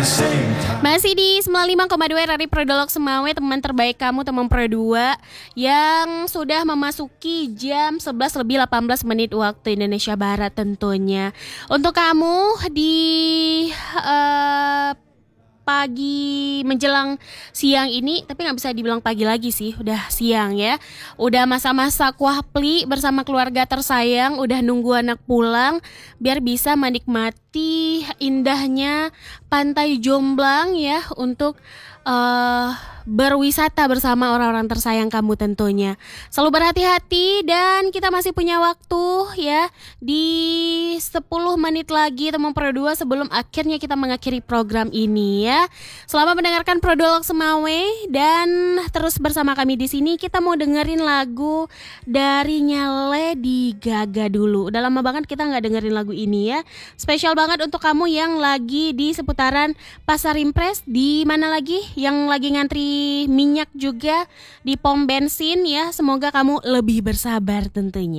Masih di 95,2 Radio Prodolog Semawe, teman terbaik kamu, teman Pro 2 yang sudah memasuki jam 11 lebih 18 menit waktu Indonesia Barat tentunya. Untuk kamu di pagi menjelang siang ini, tapi nggak bisa dibilang pagi lagi sih, udah siang ya. Udah masa-masa kuah pli bersama keluarga tersayang, udah nunggu anak pulang biar bisa menikmati indahnya Pantai Jomblang ya, untuk berwisata bersama orang-orang tersayang kamu tentunya. Selalu berhati-hati dan kita masih punya waktu ya, di 10 menit lagi teman Pro 2 sebelum akhirnya kita mengakhiri program ini ya. Selamat mendengarkan Prodolog Semawe dan terus bersama kami di sini. Kita mau dengerin lagu dari Lady Gaga dulu. Udah lama banget kita nggak dengerin lagu ini ya. Spesial banget untuk kamu yang lagi di seputaran Pasar Impres, di mana lagi yang lagi ngantri minyak juga di pom bensin ya. Semoga kamu lebih bersabar tentunya.